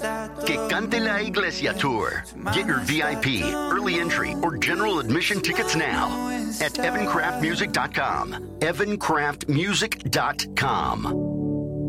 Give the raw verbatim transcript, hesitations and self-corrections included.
Que Cante La Iglesia Tour. Get your V I P, early entry, or general admission tickets now at evan craft music dot com. evan craft music dot com.